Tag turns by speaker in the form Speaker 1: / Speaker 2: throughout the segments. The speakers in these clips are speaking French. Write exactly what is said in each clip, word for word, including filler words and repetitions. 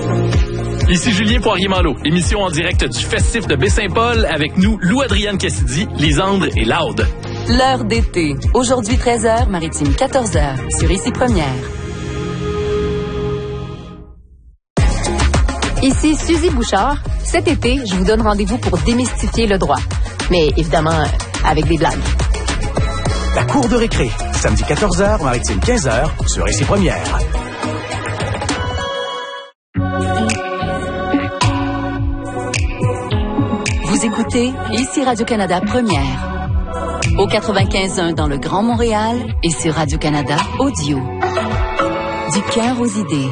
Speaker 1: Ici Julien Poirier-Malo, émission en direct du Festif de Baie-Saint-Paul avec nous, Lou-Adrienne Cassidy, Lisandre et Laude.
Speaker 2: L'heure d'été. Aujourd'hui treize heures, Maritime quatorze heures, sur Ici Première.
Speaker 3: Ici Suzy Bouchard. Cet été, je vous donne rendez-vous pour démystifier le droit. Mais évidemment, avec des blagues.
Speaker 4: La cour de récré, samedi quatorze heures, Maritime quinze heures, sur Ici Première.
Speaker 2: Vous écoutez Ici Radio-Canada Première. Au quatre-vingt-quinze point un dans le Grand Montréal et sur Radio-Canada Audio. Du cœur aux idées.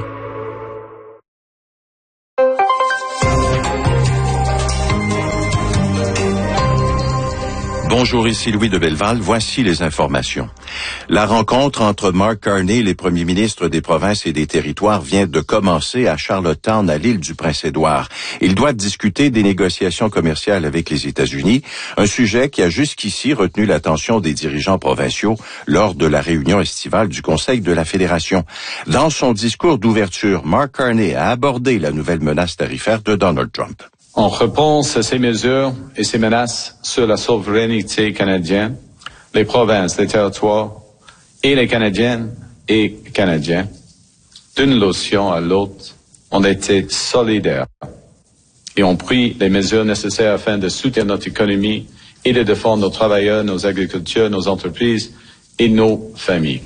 Speaker 5: Bonjour, ici Louis de Belleval. Voici les informations. La rencontre entre Mark Carney, les premiers ministres des provinces et des territoires, vient de commencer à Charlottetown, à l'île du Prince-Édouard. Ils doivent discuter des négociations commerciales avec les États-Unis, un sujet qui a jusqu'ici retenu l'attention des dirigeants provinciaux lors de la réunion estivale du Conseil de la Fédération. Dans son discours d'ouverture, Mark Carney a abordé la nouvelle menace tarifaire de Donald Trump.
Speaker 6: En réponse à ces mesures et ces menaces sur la souveraineté canadienne, les provinces, les territoires et les Canadiennes et Canadiens, d'une lotion à l'autre, ont été solidaires et ont pris les mesures nécessaires afin de soutenir notre économie et de défendre nos travailleurs, nos agriculteurs, nos entreprises et nos familles.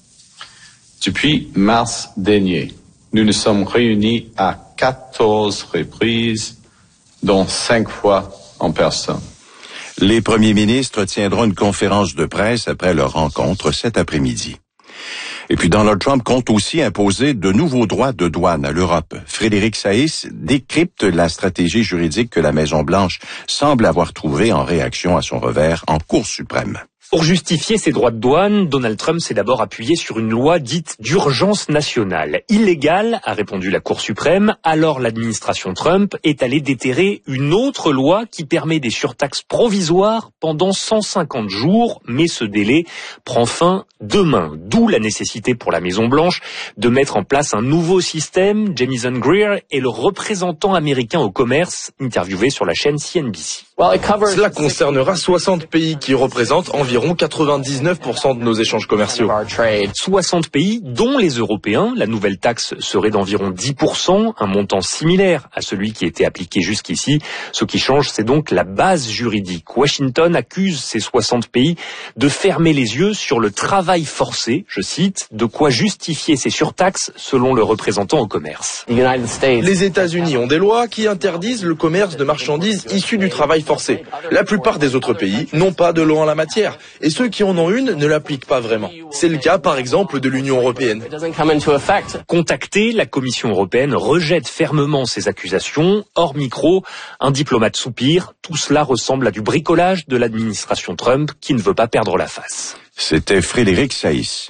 Speaker 6: Depuis mars dernier, nous nous sommes réunis à quatorze reprises, dont cinq fois en personne.
Speaker 5: Les premiers ministres tiendront une conférence de presse après leur rencontre cet après-midi. Et puis Donald Trump compte aussi imposer de nouveaux droits de douane à l'Europe. Frédéric Saïs décrypte la stratégie juridique que la Maison-Blanche semble avoir trouvée en réaction à son revers en Cour suprême.
Speaker 7: Pour justifier ses droits de douane, Donald Trump s'est d'abord appuyé sur une loi dite d'urgence nationale. Illégale, a répondu la Cour suprême, alors l'administration Trump est allée déterrer une autre loi qui permet des surtaxes provisoires pendant cent cinquante jours, mais ce délai prend fin demain. D'où la nécessité pour la Maison-Blanche de mettre en place un nouveau système. Jamieson Greer est le représentant américain au commerce, interviewé sur la chaîne C N B C.
Speaker 8: Cela concernera soixante pays qui représentent environ quatre-vingt-dix-neuf pour cent de nos échanges commerciaux.
Speaker 7: soixante pays, dont les Européens. La nouvelle taxe serait d'environ dix pour cent, un montant similaire à celui qui était appliqué jusqu'ici. Ce qui change, c'est donc la base juridique. Washington accuse ces soixante pays de fermer les yeux sur le travail forcé, je cite, de quoi justifier ces surtaxes selon le représentant au commerce.
Speaker 8: Les États-Unis ont des lois qui interdisent le commerce de marchandises issues du travail forcé. La plupart des autres pays n'ont pas de loi en la matière, et ceux qui en ont une ne l'appliquent pas vraiment. C'est le cas, par exemple, de l'Union européenne.
Speaker 7: Contactée, la Commission européenne rejette fermement ces accusations. Hors micro, un diplomate soupire. Tout cela ressemble à du bricolage de l'administration Trump qui ne veut pas perdre la face.
Speaker 5: C'était Frédéric Saïs.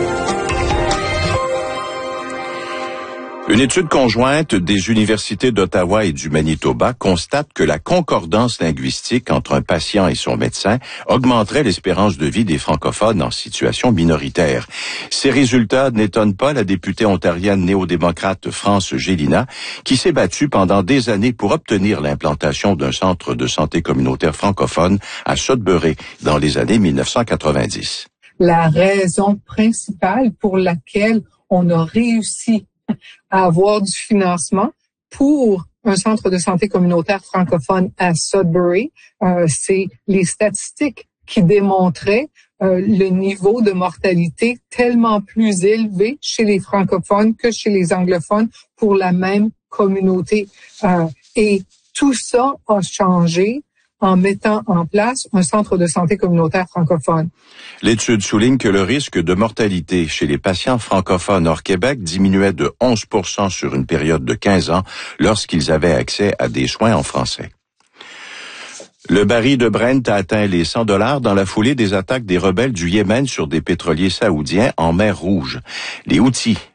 Speaker 5: Une étude conjointe des universités d'Ottawa et du Manitoba constate que la concordance linguistique entre un patient et son médecin augmenterait l'espérance de vie des francophones en situation minoritaire. Ces résultats n'étonnent pas la députée ontarienne néo-démocrate France Gélina, qui s'est battue pendant des années pour obtenir l'implantation d'un centre de santé communautaire francophone à Sudbury dans les années mille neuf cent quatre-vingt-dix.
Speaker 9: La raison principale pour laquelle on a réussi à avoir du financement pour un centre de santé communautaire francophone à Sudbury, euh, c'est les statistiques qui démontraient euh, le niveau de mortalité tellement plus élevé chez les francophones que chez les anglophones pour la même communauté. Euh, et tout ça a changé en mettant en place un centre de santé communautaire francophone.
Speaker 5: L'étude souligne que le risque de mortalité chez les patients francophones hors Québec diminuait de onze pour cent sur une période de quinze ans lorsqu'ils avaient accès à des soins en français. Le baril de Brent a atteint les cent dollars dans la foulée des attaques des rebelles du Yémen sur des pétroliers saoudiens en mer Rouge. Les Houthis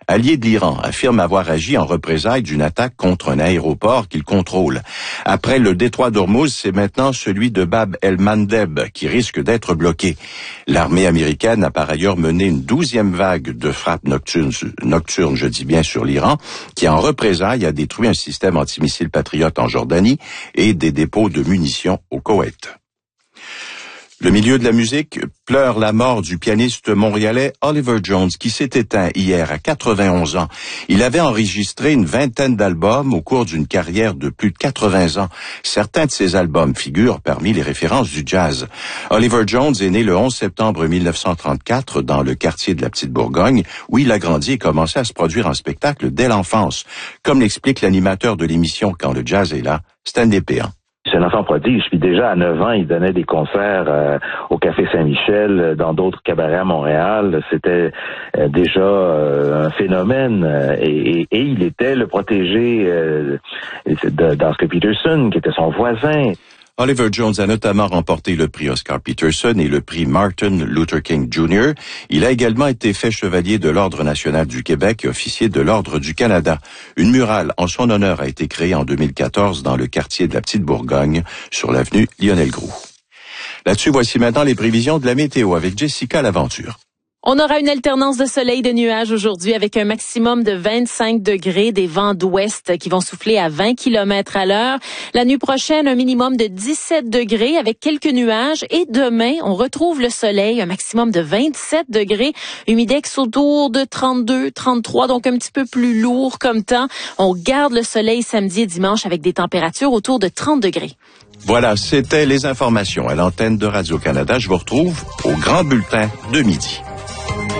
Speaker 5: allié de l'Iran, affirme avoir agi en représailles d'une attaque contre un aéroport qu'il contrôle. Après le détroit d'Ormuz, c'est maintenant celui de Bab el-Mandeb qui risque d'être bloqué. L'armée américaine a par ailleurs mené une douzième vague de frappes nocturnes, nocturnes, je dis bien, sur l'Iran, qui en représailles a détruit un système antimissile Patriot en Jordanie et des dépôts de munitions au Koweït. Le milieu de la musique pleure la mort du pianiste montréalais Oliver Jones qui s'est éteint hier à quatre-vingt-onze ans. Il avait enregistré une vingtaine d'albums au cours d'une carrière de plus de quatre-vingts ans. Certains de ces albums figurent parmi les références du jazz. Oliver Jones est né le onze septembre mille neuf cent trente-quatre dans le quartier de la Petite Bourgogne où il a grandi et commencé à se produire en spectacle dès l'enfance. Comme l'explique l'animateur de l'émission Quand le jazz est là, Stanley Péan.
Speaker 10: C'est un enfant prodige. Puis déjà, à neuf ans, il donnait des concerts euh, au Café Saint-Michel, dans d'autres cabarets à Montréal. C'était euh, déjà euh, un phénomène. Euh, et, et, et il était le protégé euh, d'Oscar Peterson, qui était son voisin.
Speaker 5: Oliver Jones a notamment remporté le prix Oscar Peterson et le prix Martin Luther King junior Il a également été fait chevalier de l'Ordre national du Québec et officier de l'Ordre du Canada. Une murale en son honneur a été créée en deux mille quatorze dans le quartier de la Petite Bourgogne, sur l'avenue Lionel Groulx. Là-dessus, voici maintenant les prévisions de la météo avec Jessica Laventure.
Speaker 11: On aura une alternance de soleil et de nuages aujourd'hui avec un maximum de vingt-cinq degrés, des vents d'ouest qui vont souffler à vingt kilomètres à l'heure. La nuit prochaine, un minimum de dix-sept degrés avec quelques nuages. Et demain, on retrouve le soleil, un maximum de vingt-sept degrés. Humidex autour de trente-deux, trente-trois, donc un petit peu plus lourd comme temps. On garde le soleil samedi et dimanche avec des températures autour de trente degrés.
Speaker 5: Voilà, c'était les informations à l'antenne de Radio-Canada. Je vous retrouve au grand bulletin de midi.